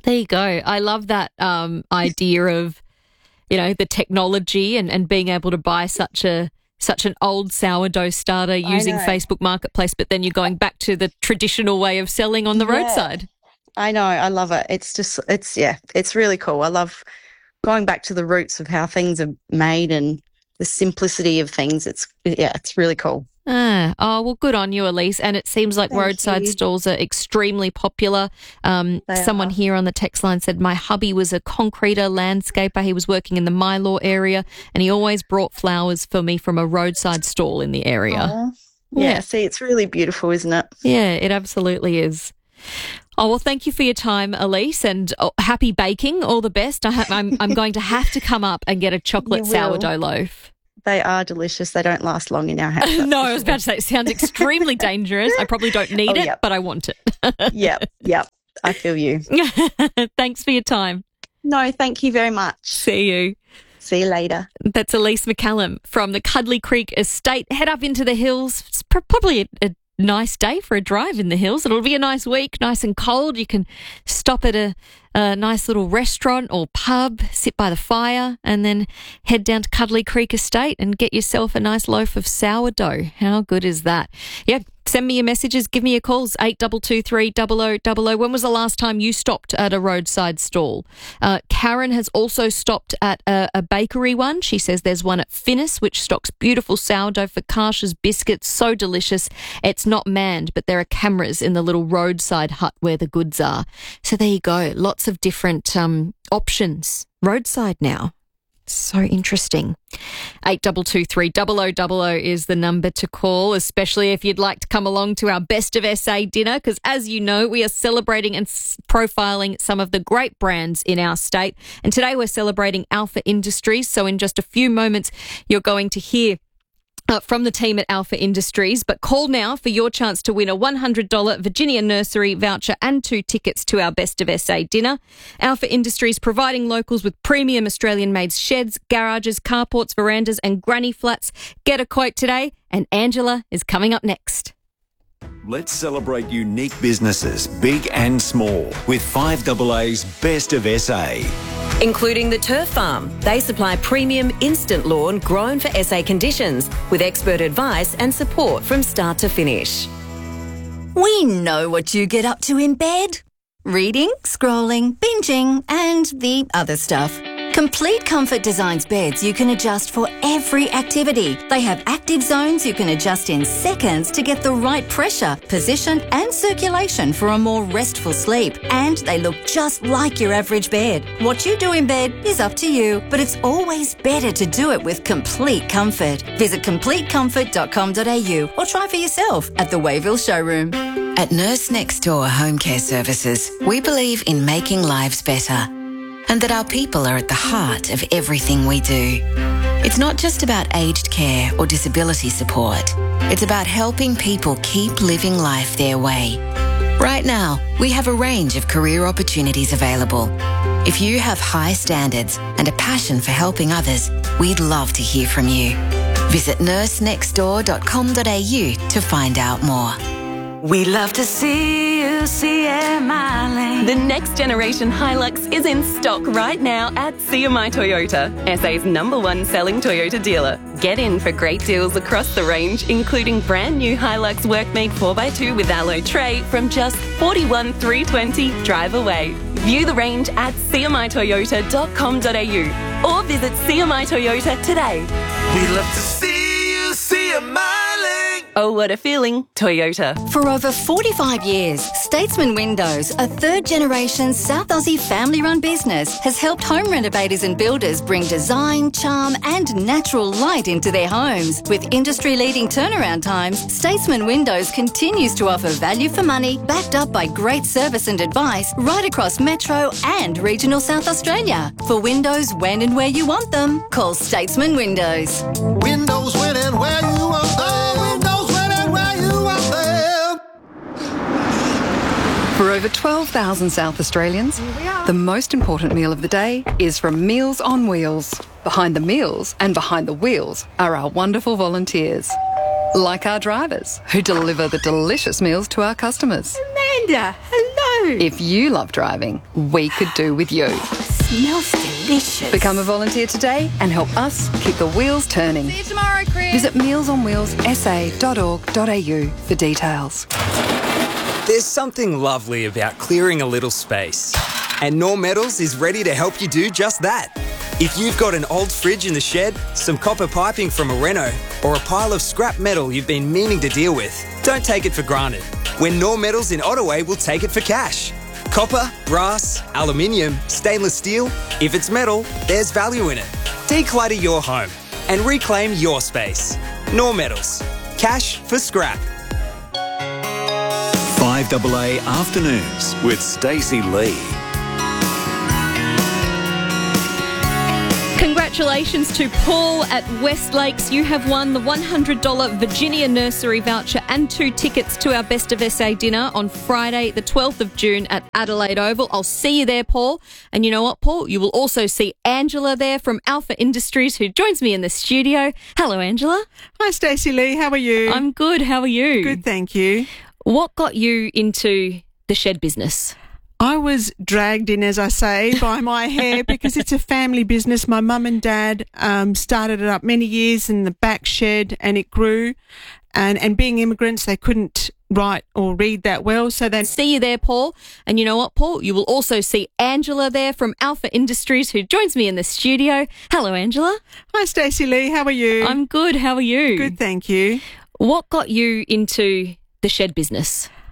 There you go. I love that idea of, the technology and being able to buy such an old sourdough starter using Facebook Marketplace, but then you're going back to the traditional way of selling on the roadside. I know. I love it. It's really cool. I love going back to the roots of how things are made and the simplicity of things. It's really cool. Well, good on you, Elise. And it seems like roadside stalls are extremely popular. Someone here on the text line said, my hubby was a concreter landscaper. He was working in the Mylor area and he always brought flowers for me from a roadside stall in the area. Yeah, see, it's really beautiful, isn't it? Yeah, it absolutely is. Oh, well, thank you for your time, Elise, and happy baking. All the best. I'm going to have to come up and get a chocolate sourdough loaf. They are delicious. They don't last long in our house. No, I was about to say, it sounds extremely dangerous. I probably don't need it, but I want it. Yep. I feel you. Thanks for your time. No, thank you very much. See you. See you later. That's Elise McCallum from the Cuddly Creek Estate. Head up into the hills. It's probably a nice day for a drive in the hills. It'll be a nice week, nice and cold. You can stop at a nice little restaurant or pub, sit by the fire, and then head down to Cuddly Creek Estate and get yourself a nice loaf of sourdough. How good is that? Yeah, send me your messages. Give me a call. 8223 0000. When was the last time you stopped at a roadside stall? Karen has also stopped at a bakery one. She says there's one at Finnis, which stocks beautiful sourdough for Focaccia's biscuits. So delicious. It's not manned, but there are cameras in the little roadside hut where the goods are. So there you go. Lots of different options roadside now. So interesting. 8223 0000 is the number to call, especially if you'd like to come along to our Best of SA dinner, because as you know, we are celebrating and profiling some of the great brands in our state. And today we're celebrating Alpha Industries. So in just a few moments, you're going to hear from the team at Alpha Industries, but call now for your chance to win a $100 Virginia Nursery voucher and 2 tickets to our Best of SA dinner. Alpha Industries providing locals with premium Australian-made sheds, garages, carports, verandas and granny flats. Get a quote today, and Angela is coming up next. Let's celebrate unique businesses, big and small, with 5AA's Best of SA. Including the Turf Farm. They supply premium instant lawn grown for SA conditions with expert advice and support from start to finish. We know what you get up to in bed. Reading, scrolling, binging and the other stuff. Complete Comfort designs beds you can adjust for every activity. They have active zones you can adjust in seconds to get the right pressure, position and circulation for a more restful sleep. And they look just like your average bed. What you do in bed is up to you, but it's always better to do it with Complete Comfort. Visit CompleteComfort.com.au or try for yourself at the Wayville showroom. At Nurse Next Door Home Care Services, we believe in making lives better, and that our people are at the heart of everything we do. It's not just about aged care or disability support. It's about helping people keep living life their way. Right now, we have a range of career opportunities available. If you have high standards and a passion for helping others, we'd love to hear from you. Visit nursenextdoor.com.au to find out more. We love to see you CMI. The next generation Hilux is in stock right now at CMI Toyota, SA's #1 selling Toyota dealer. Get in for great deals across the range, including brand new Hilux Workmate 4x2 with alloy tray from just $41,320 drive away. View the range at cmitoyota.com.au or visit CMI Toyota today. We love to see you CMI. Oh, what a feeling, Toyota. For over 45 years, Statesman Windows, a third-generation South Aussie family-run business, has helped home renovators and builders bring design, charm and natural light into their homes. With industry-leading turnaround times, Statesman Windows continues to offer value for money, backed up by great service and advice right across Metro and regional South Australia. For windows when and where you want them, call Statesman Windows. Windows when and where you want them. For over 12,000 South Australians, the most important meal of the day is from Meals on Wheels. Behind the meals and behind the wheels are our wonderful volunteers, like our drivers who deliver the delicious meals to our customers. Amanda, hello. If you love driving, we could do with you. Smells delicious. Become a volunteer today and help us keep the wheels turning. See you tomorrow, Chris. Visit mealsonwheelsa.org.au for details. There's something lovely about clearing a little space. And Norm Metals is ready to help you do just that. If you've got an old fridge in the shed, some copper piping from a reno, or a pile of scrap metal you've been meaning to deal with, don't take it for granted. When Norm Metals in Ottaway will take it for cash. Copper, brass, aluminium, stainless steel. If it's metal, there's value in it. Declutter your home and reclaim your space. Norm Metals. Cash for scrap. 5AA Afternoons with Stacey Lee. Congratulations to Paul at West Lakes. You have won the $100 Virginia Nursery voucher and 2 tickets to our Best of SA dinner on Friday, the 12th of June at Adelaide Oval. I'll see you there, Paul. And you know what, Paul? You will also see Angela there from Alpha Industries, who joins me in the studio. Hello, Angela. Hi, Stacey Lee. How are you? I'm good. How are you? Good, thank you. What got you into the shed business? I was dragged in, as I say, by my hair because it's a family business. My mum and dad started it up many years in the back shed, and it grew. And being immigrants, they couldn't write or read that well. So they see you there, Paul. And you know what, Paul? You will also see Angela there from Alpha Industries, who joins me in the studio. Hello, Angela. Hi, Stacey Lee. How are you? I'm good. How are you? Good, thank you. What got you into the shed business?